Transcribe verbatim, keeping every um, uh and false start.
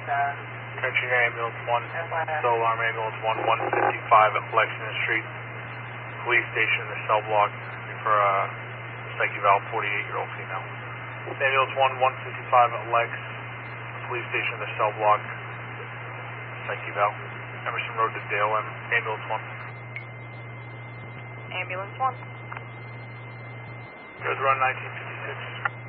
Trenching ambulance one, cell alarm ambulance one, one fifty-five at Lexington Street, police station in the cell block for a psyche valve, forty-eight-year-old female. Ambulance one, one fifty-five at Lex, police station in the cell block, psyche valve. Emerson Road to Dale, ambulance one. Ambulance one. Good run nineteen fifty-six.